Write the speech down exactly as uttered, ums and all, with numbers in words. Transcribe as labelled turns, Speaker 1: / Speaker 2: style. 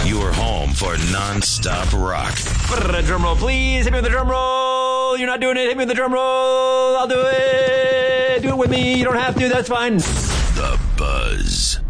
Speaker 1: Your home for non-stop rock.
Speaker 2: Drum roll, please. Hit me with the drum roll. You're not doing it. Hit me with the drum roll. I'll do it. Do it with me. You don't have to. That's fine.
Speaker 1: The Buzz.